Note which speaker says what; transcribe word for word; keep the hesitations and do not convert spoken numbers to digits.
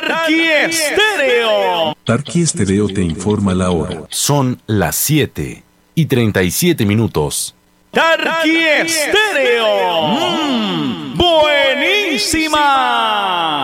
Speaker 1: Tarqui Estéreo.
Speaker 2: Tarqui Estéreo te informa la hora.
Speaker 3: Son las siete y treinta y siete minutos.
Speaker 1: Tarqui Estéreo. Mm, buenísima.